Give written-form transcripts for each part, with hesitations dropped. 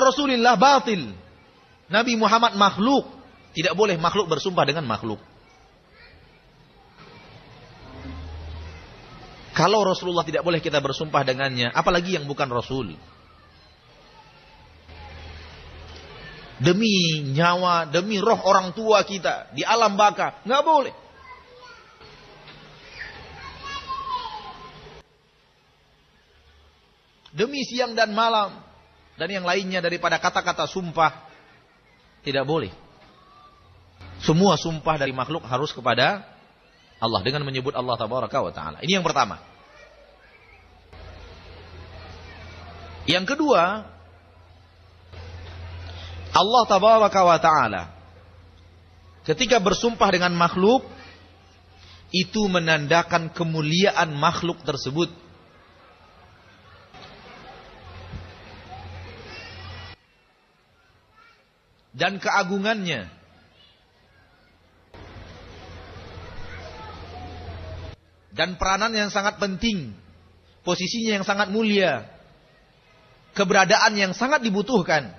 Rasulullah batil. Nabi Muhammad makhluk. Tidak boleh makhluk bersumpah dengan makhluk. Kalau Rasulullah tidak boleh kita bersumpah dengannya, apalagi yang bukan Rasul. Demi nyawa, demi roh orang tua kita di alam baka, nggak boleh. Demi siang dan malam dan yang lainnya daripada kata-kata sumpah, tidak boleh. Semua sumpah dari makhluk harus kepada Allah dengan menyebut Allah Tabaraka wa Ta'ala. Ini yang pertama. Yang kedua, Allah Tabaraka wa Ta'ala ketika bersumpah dengan makhluk, itu menandakan kemuliaan makhluk tersebut. Dan keagungannya. Dan peranan yang sangat penting. Posisinya yang sangat mulia. Keberadaan yang sangat dibutuhkan.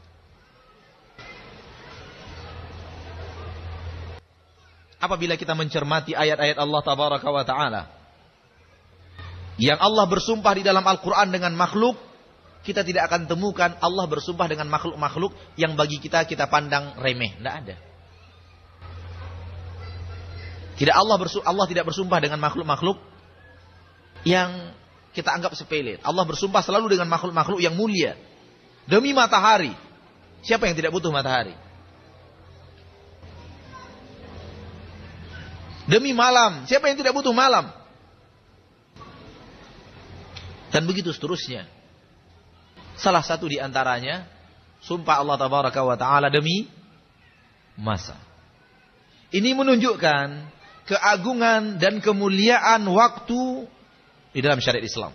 Apabila kita mencermati ayat-ayat Allah Tabaraka wa Ta'ala. Yang Allah bersumpah di dalam Al-Quran dengan makhluk. Kita tidak akan temukan Allah bersumpah dengan makhluk-makhluk yang bagi kita pandang remeh. Tidak ada. Allah tidak bersumpah dengan makhluk-makhluk yang kita anggap sepele. Allah bersumpah selalu dengan makhluk-makhluk yang mulia. Demi matahari. Siapa yang tidak butuh matahari? Demi malam. Siapa yang tidak butuh malam? Dan begitu seterusnya. Salah satu di antaranya sumpah Allah Tabaraka wa Ta'ala demi masa. Ini menunjukkan keagungan dan kemuliaan waktu di dalam syariat Islam.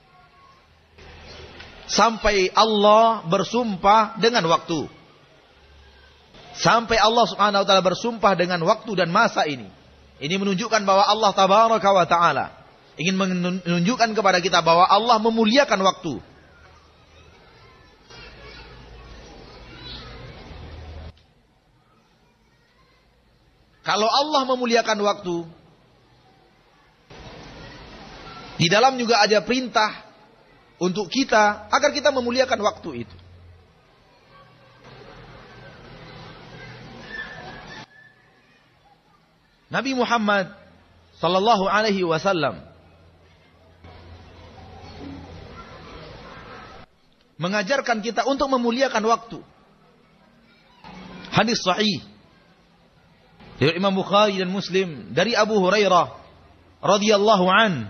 Sampai Allah bersumpah dengan waktu. Sampai Allah Subhanahu wa Ta'ala bersumpah dengan waktu dan masa ini. Ini menunjukkan bahwa Allah Tabaraka wa Ta'ala ingin menunjukkan kepada kita bahwa Allah memuliakan waktu. Kalau Allah memuliakan waktu, di dalam juga ada perintah untuk kita agar kita memuliakan waktu itu. Nabi Muhammad sallallahu alaihi wasallam mengajarkan kita untuk memuliakan waktu. Hadis sahih dari Imam Bukhari dan Muslim dari Abu Hurairah radhiyallahu an.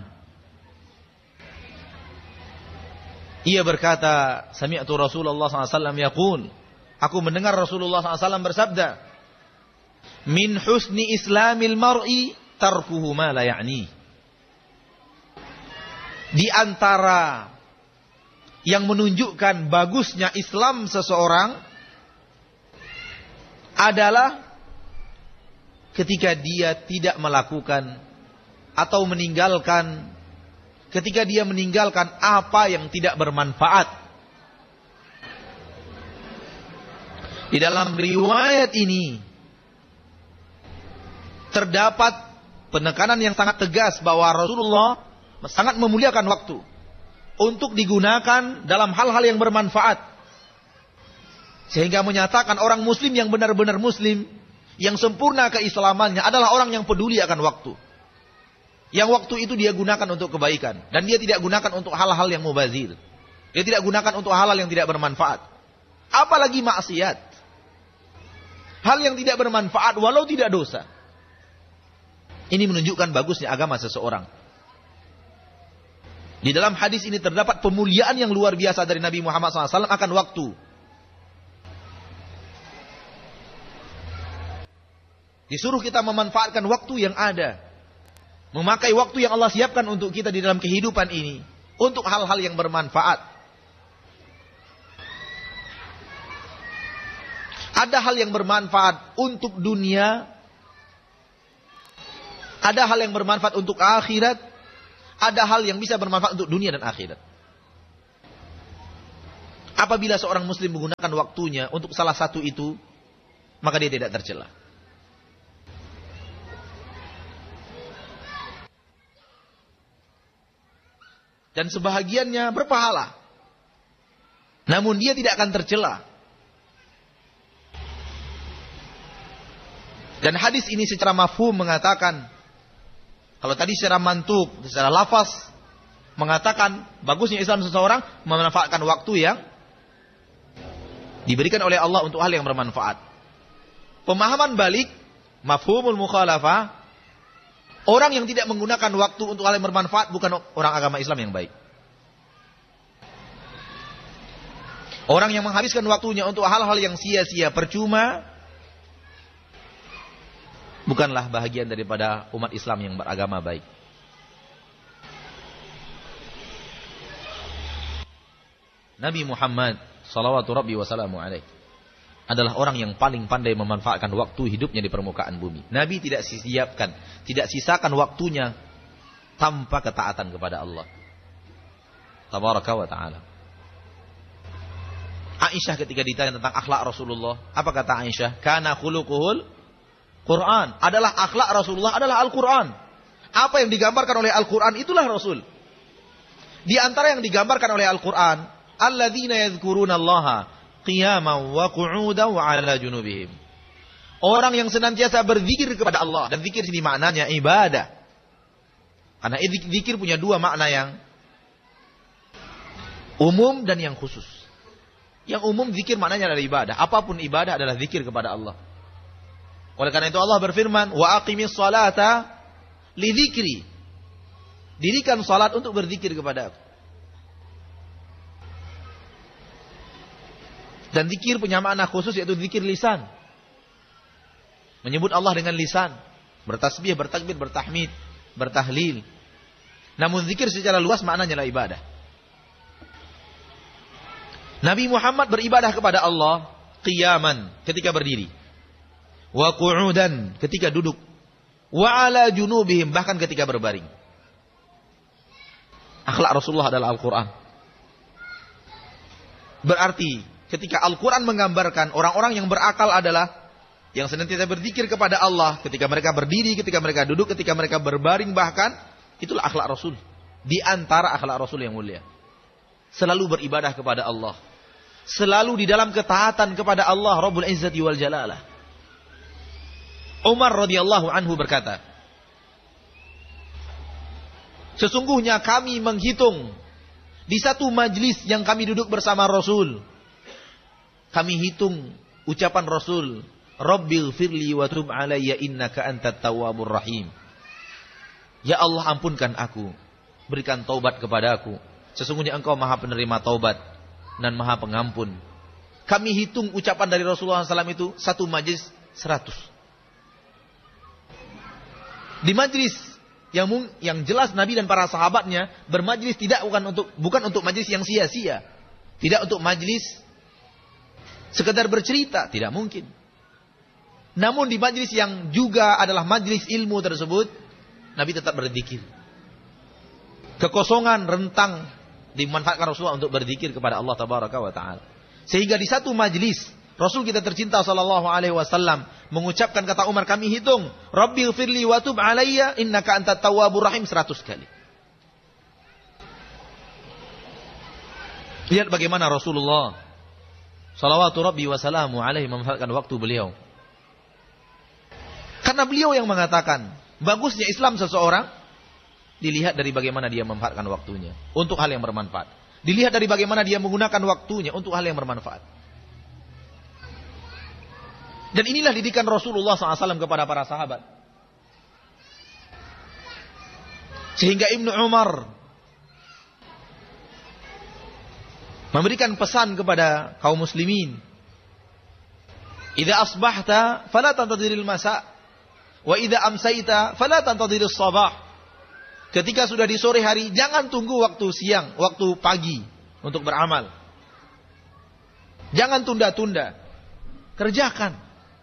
Ia berkata, sami'tu Rasulullah SAW yaqul, aku mendengar Rasulullah SAW bersabda, min husni islamil mar'i tarkuhu ma la ya'ni. Di antara yang menunjukkan bagusnya Islam seseorang adalah ketika dia tidak melakukan atau meninggalkan, ketika dia meninggalkan apa yang tidak bermanfaat. Di dalam riwayat ini terdapat penekanan yang sangat tegas bahwa Rasulullah sangat memuliakan waktu untuk digunakan dalam hal-hal yang bermanfaat. Sehingga menyatakan orang muslim yang benar-benar muslim, yang sempurna keislamannya adalah orang yang peduli akan waktu. Yang waktu itu dia gunakan untuk kebaikan. Dan dia tidak gunakan untuk hal-hal yang mubazir. Dia tidak gunakan untuk hal-hal yang tidak bermanfaat. Apalagi maksiat. Hal yang tidak bermanfaat walau tidak dosa. Ini menunjukkan bagusnya agama seseorang. Di dalam hadis ini terdapat pemuliaan yang luar biasa dari Nabi Muhammad SAW akan waktu. Disuruh kita memanfaatkan waktu yang ada. Memakai waktu yang Allah siapkan untuk kita di dalam kehidupan ini. Untuk hal-hal yang bermanfaat. Ada hal yang bermanfaat untuk dunia. Ada hal yang bermanfaat untuk akhirat. Ada hal yang bisa bermanfaat untuk dunia dan akhirat. Apabila seorang muslim menggunakan waktunya untuk salah satu itu, maka dia tidak tercela. Dan sebahagiannya berpahala. Namun dia tidak akan tercela. Dan hadis ini secara mafhum mengatakan, kalau tadi secara mantuk, secara lafaz mengatakan bagusnya Islam seseorang memanfaatkan waktu yang diberikan oleh Allah untuk hal yang bermanfaat. Pemahaman balik, mafhumul mukhalafah, orang yang tidak menggunakan waktu untuk hal yang bermanfaat bukan orang agama Islam yang baik. Orang yang menghabiskan waktunya untuk hal-hal yang sia-sia, percuma, bukanlah bahagian daripada umat Islam yang beragama baik. Nabi Muhammad salawatu rabbi wa salamu alaih adalah orang yang paling pandai memanfaatkan waktu hidupnya di permukaan bumi. Nabi tidak sisakan waktunya tanpa ketaatan kepada Allah tabaraka wa ta'ala. Aisyah ketika ditanya tentang akhlak Rasulullah, apa kata Aisyah? Kana khuluquhul Quran. Adalah akhlak Rasulullah adalah Al-Quran. Apa yang digambarkan oleh Al-Quran itulah Rasul. Di antara yang digambarkan oleh Al-Quran, alladzina yadhkurunallaha qiyaman wa qu'udan wa 'ala junubihim. Orang yang senantiasa berzikir kepada Allah, dan zikir sini maknanya ibadah. Karena zikir punya dua makna, yang umum dan yang khusus. Yang umum zikir maknanya adalah ibadah. Apapun ibadah adalah zikir kepada Allah. Oleh karena itu Allah berfirman, wa aqimis salata li dzikri. Dirikan salat untuk berzikir kepada aku. Dan zikir punya makna khusus, yaitu zikir lisan. Menyebut Allah dengan lisan, bertasbih, bertakbir, bertahmid, bertahlil. Namun zikir secara luas maknanya adalah ibadah. Nabi Muhammad beribadah kepada Allah qiyaman, ketika berdiri, wa qu'udan, ketika duduk, wa 'ala junubihim, bahkan ketika berbaring. Akhlak Rasulullah adalah Al-Quran. Berarti ketika Al-Quran menggambarkan orang-orang yang berakal adalah yang senantiasa berzikir kepada Allah ketika mereka berdiri, ketika mereka duduk, ketika mereka berbaring, bahkan itulah akhlak Rasul. Di antara akhlak Rasul yang mulia, selalu beribadah kepada Allah, selalu di dalam ketaatan kepada Allah Rabbul Izzati wal Jalalah. Umar radhiyallahu anhu berkata, sesungguhnya kami menghitung di satu majlis yang kami duduk bersama Rasul, kami hitung ucapan Rasul, Rabbighfirli wa tub alayya innaka antat tawwabur rahim. Ya Allah, ampunkan aku, berikan taubat kepadaku, sesungguhnya engkau maha penerima taubat dan maha pengampun. Kami hitung ucapan dari Rasulullah SAW itu satu majlis 100. Di majlis yang jelas Nabi dan para sahabatnya bermajlis bukan untuk majlis yang sia-sia, tidak untuk majlis sekedar bercerita, tidak mungkin. Namun di majlis yang juga adalah majlis ilmu tersebut, Nabi tetap berzikir. Kekosongan rentang dimanfaatkan Rasulullah untuk berzikir kepada Allah tabaraka wa taala. Sehingga di satu majlis Rasul kita tercinta sallallahu alaihi wasallam mengucapkan kata Umar, kami hitung Rabbighfirli wa tub alayya innaka antat tawwabur rahim 100 kali. Lihat bagaimana Rasulullah salawatu rabbi wa salamu alaihi memanfaatkan waktu beliau. Karena beliau yang mengatakan bagusnya Islam seseorang dilihat dari bagaimana dia memanfaatkan waktunya untuk hal yang bermanfaat. Dilihat dari bagaimana dia menggunakan waktunya untuk hal yang bermanfaat. Dan inilah didikan Rasulullah SAW kepada para sahabat. Sehingga Ibnu Umar memberikan pesan kepada kaum muslimin, idza asbahta fala tantadhiril masa wa idza amsayta fala tantadhirus sabah. Ketika sudah di sore hari, jangan tunggu waktu siang, waktu pagi untuk beramal. Jangan tunda-tunda, kerjakan.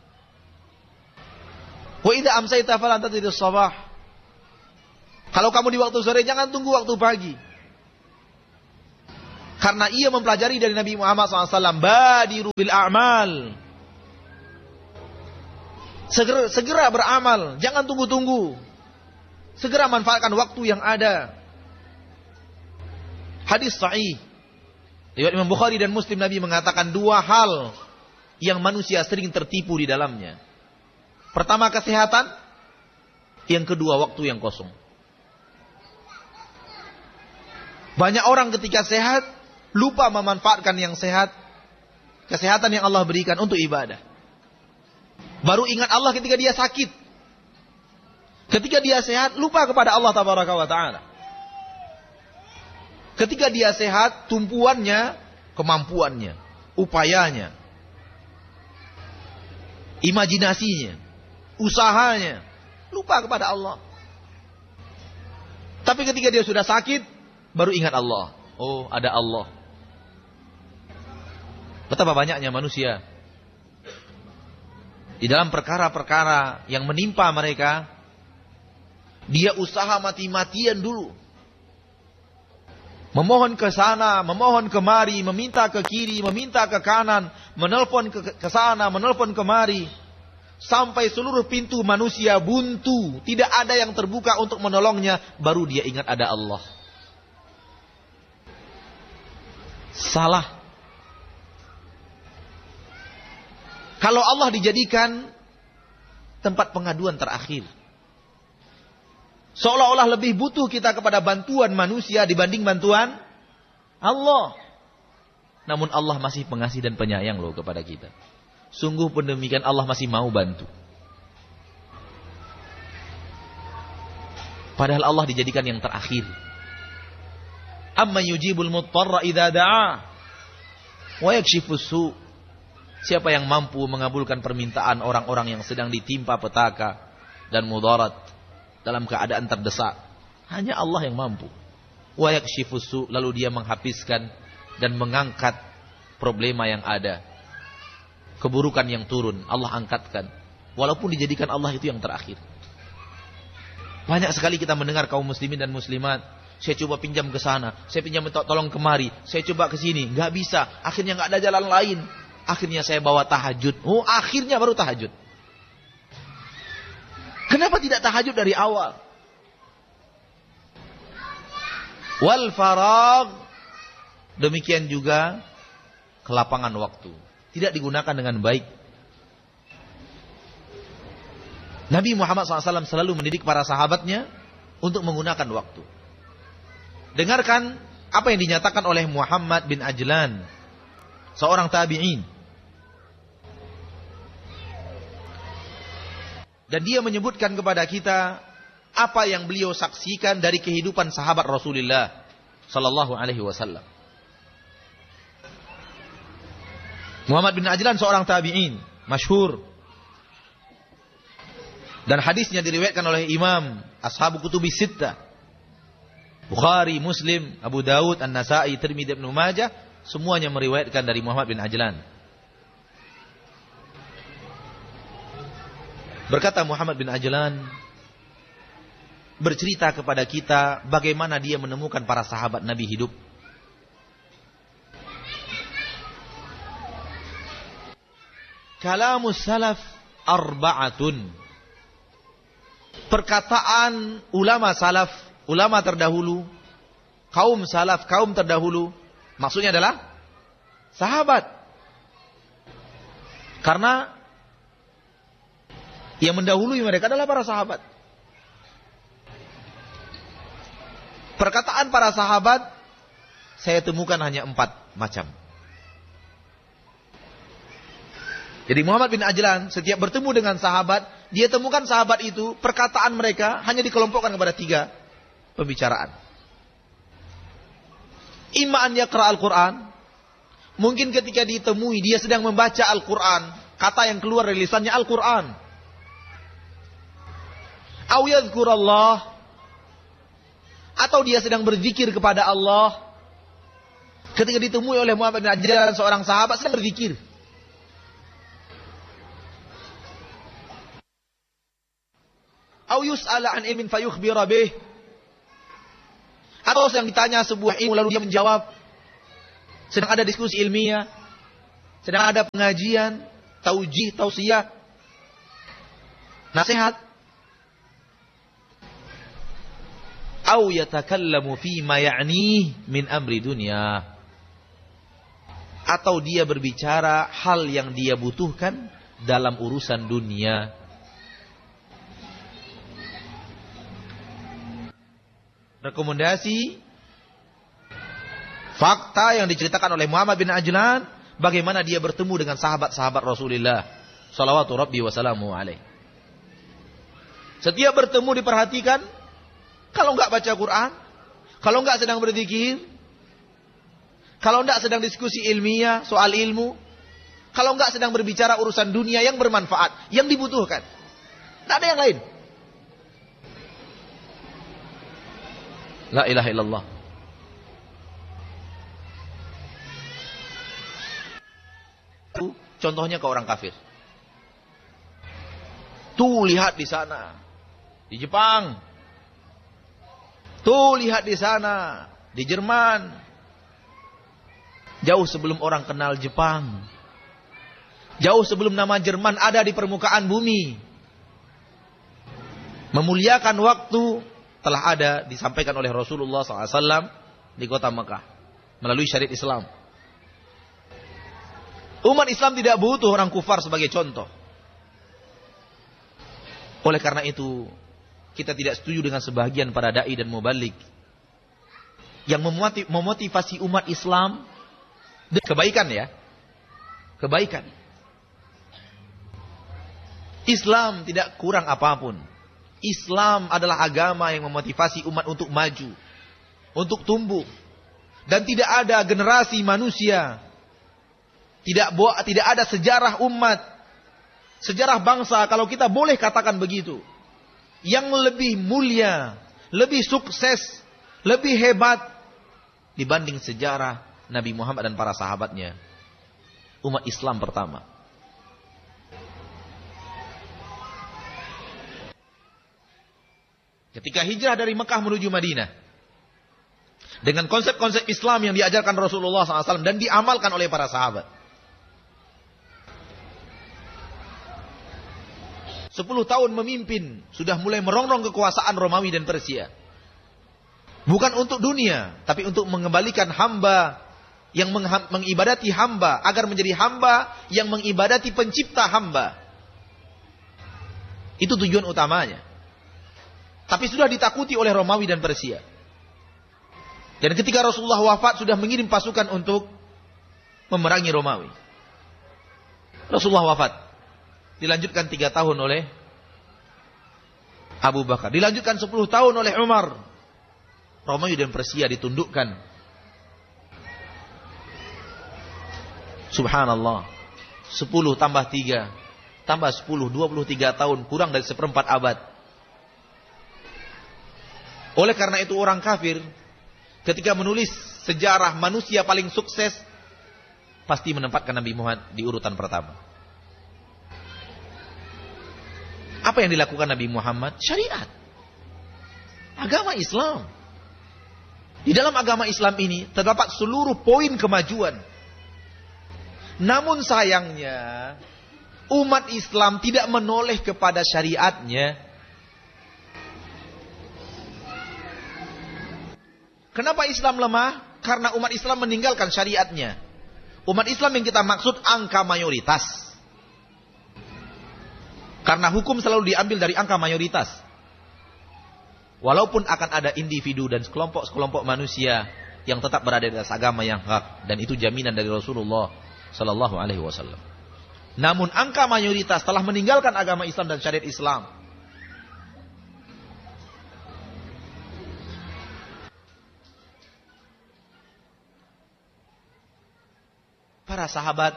Wa idza amsayta fala tantadhirus sabah. Kalau kamu di waktu sore, jangan tunggu waktu pagi. Karena ia mempelajari dari Nabi Muhammad SAW, badiru bil a'mal. Segera beramal, jangan tunggu-tunggu. Segera manfaatkan waktu yang ada. Hadis sahih riwayat Imam Bukhari dan Muslim, Nabi mengatakan dua hal yang manusia sering tertipu di dalamnya. Pertama kesehatan, yang kedua waktu yang kosong. Banyak orang ketika sehat lupa memanfaatkan yang sehat, kesehatan yang Allah berikan untuk ibadah. Baru ingat Allah ketika dia sakit. Ketika dia sehat lupa kepada Allah tabaraka wa taala. Ketika dia sehat, tumpuannya, kemampuannya, upayanya, imajinasinya, usahanya, lupa kepada Allah. Tapi ketika dia sudah sakit, baru ingat Allah. Oh, ada Allah. Betapa banyaknya manusia di dalam perkara-perkara yang menimpa mereka, dia usaha mati-matian dulu. Memohon ke sana, memohon kemari, meminta ke kiri, meminta ke kanan, menelpon ke sana, menelpon kemari. Sampai seluruh pintu manusia buntu, tidak ada yang terbuka untuk menolongnya, baru dia ingat ada Allah. Salah. Kalau Allah dijadikan tempat pengaduan terakhir, seolah-olah lebih butuh kita kepada bantuan manusia dibanding bantuan Allah. Namun Allah masih pengasih dan penyayang loh kepada kita. Sungguh pun demikian, Allah masih mau bantu. Padahal Allah dijadikan yang terakhir. Amman yujibul muttarra idza da'a wa yakshifus su'. Siapa yang mampu mengabulkan permintaan orang-orang yang sedang ditimpa petaka dan mudarat dalam keadaan terdesak? Hanya Allah yang mampu. Wa yakshifus su', lalu dia menghabiskan dan mengangkat problema yang ada. Keburukan yang turun, Allah angkatkan. Walaupun dijadikan Allah itu yang terakhir. Banyak sekali kita mendengar kaum muslimin dan muslimat, saya coba pinjam ke sana, saya pinjam tolong kemari, saya coba ke sini, nggak bisa. Akhirnya nggak ada jalan lain. Akhirnya saya bawa tahajud. Oh, akhirnya baru tahajud. Kenapa tidak tahajud dari awal? Wal faragh, demikian juga kelapangan waktu, tidak digunakan dengan baik. Nabi Muhammad SAW selalu mendidik para sahabatnya untuk menggunakan waktu. Dengarkan apa yang dinyatakan oleh Muhammad bin Ajlan, seorang tabi'in. Dan dia menyebutkan kepada kita apa yang beliau saksikan dari kehidupan sahabat Rasulullah sallallahu alaihi wasallam. Muhammad bin Ajlan seorang tabi'in masyhur. Dan hadisnya diriwayatkan oleh Imam Ashabu Kutubis Sittah. Bukhari, Muslim, Abu Daud, An-Nasa'i, Tirmidzi, Ibnu Majah, semuanya meriwayatkan dari Muhammad bin Ajlan. Berkata Muhammad bin Ajlan, bercerita kepada kita bagaimana dia menemukan para sahabat Nabi hidup. Kalamus salaf arba'atun. Perkataan ulama salaf, ulama terdahulu, kaum salaf, kaum terdahulu, maksudnya adalah sahabat. Karena yang mendahului mereka adalah para sahabat. Perkataan para sahabat saya temukan hanya 4 macam. Jadi Muhammad bin Ajlan setiap bertemu dengan sahabat, dia temukan sahabat itu, perkataan mereka hanya dikelompokkan kepada 3 pembicaraan. Imma an yaqra al-Quran, mungkin ketika ditemui dia sedang membaca Al-Quran, kata yang keluar dari lisannya Al-Quran. Aw yadhkurallah, atau dia sedang berzikir kepada Allah. Ketika ditemui oleh Muhammad bin Ajlan seorang sahabat sedang berzikir. Aw yus'ala an ilmin fayukhbira bih, atau sedang ditanya sebuah ilmu lalu dia menjawab. sedang ada diskusi ilmiah, sedang ada pengajian, taujih, tausiyah, nasihat. Au yatakallamu fima ya'nih min amri dunya. Atau dia berbicara hal yang dia butuhkan dalam urusan dunia. Rekomendasi fakta yang diceritakan oleh Muhammad bin Ajlan, bagaimana dia bertemu dengan sahabat-sahabat Rasulullah sallallahu rabbi wasallamu alaih. Setiap bertemu diperhatikan, kalau enggak baca Quran, kalau enggak sedang berzikir, kalau enggak sedang diskusi ilmiah soal ilmu, kalau enggak sedang berbicara urusan dunia yang bermanfaat, yang dibutuhkan, tidak ada yang lain. La ilaha illallah. Contohnya ke orang kafir. Tuh lihat di sana, di Jepang. Tuh lihat di sana, di Jerman. Jauh sebelum orang kenal Jepang, jauh sebelum nama Jerman ada di permukaan bumi, memuliakan waktu telah ada disampaikan oleh Rasulullah SAW di kota Mekah melalui syariat Islam. Umat Islam tidak butuh orang kufar sebagai contoh. Oleh karena itu, kita tidak setuju dengan sebagian para dai dan mubalik yang memotivasi umat Islam kebaikan, ya, kebaikan. Islam tidak kurang apapun. Islam adalah agama yang memotivasi umat untuk maju, untuk tumbuh. Dan tidak ada generasi manusia, tidak ada sejarah umat, sejarah bangsa, kalau kita boleh katakan begitu, yang lebih mulia, lebih sukses, lebih hebat dibanding sejarah Nabi Muhammad dan para sahabatnya. Umat Islam pertama. Ketika hijrah dari Mekah menuju Madinah, dengan konsep-konsep Islam yang diajarkan Rasulullah SAW dan diamalkan oleh para sahabat. 10 tahun memimpin, sudah mulai merongrong kekuasaan Romawi dan Persia. Bukan untuk dunia, tapi untuk mengembalikan hamba yang mengibadati hamba, agar menjadi hamba yang mengibadati pencipta hamba. Itu tujuan utamanya. Tapi sudah ditakuti oleh Romawi dan Persia. Dan ketika Rasulullah wafat, sudah mengirim pasukan untuk memerangi Romawi. Rasulullah wafat. Dilanjutkan 3 tahun oleh Abu Bakar. Dilanjutkan 10 tahun oleh Umar. Romawi dan Persia ditundukkan. Subhanallah. 10 tambah 3 tambah 10, 23 tahun, kurang dari 1/4 abad. Oleh karena itu orang kafir ketika menulis sejarah manusia paling sukses, pasti menempatkan Nabi Muhammad di urutan pertama. Apa yang dilakukan Nabi Muhammad? Syariat. Agama Islam. Di dalam agama Islam ini terdapat seluruh poin kemajuan. Namun sayangnya umat Islam tidak menoleh kepada syariatnya. Kenapa Islam lemah? Karena umat Islam meninggalkan syariatnya. Umat Islam yang kita maksud angka mayoritas. Karena hukum selalu diambil dari angka mayoritas. Walaupun akan ada individu dan sekelompok manusia yang tetap berada di atas agama yang hak, dan itu jaminan dari Rasulullah sallallahu alaihi wasallam. Namun angka mayoritas telah meninggalkan agama Islam dan syariat Islam. Para sahabat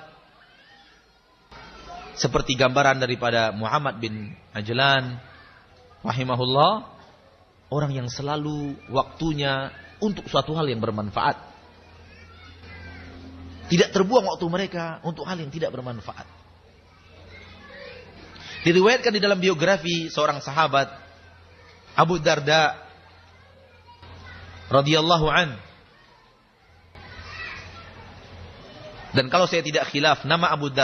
seperti gambaran daripada Muhammad bin Ajlan rahimahullah, orang yang selalu waktunya untuk suatu hal yang bermanfaat. Tidak terbuang waktu mereka untuk hal yang tidak bermanfaat. Diriwayatkan di dalam biografi seorang sahabat, Abu Darda radhiyallahu an, Dan kalau saya tidak khilaf, nama Abu Darda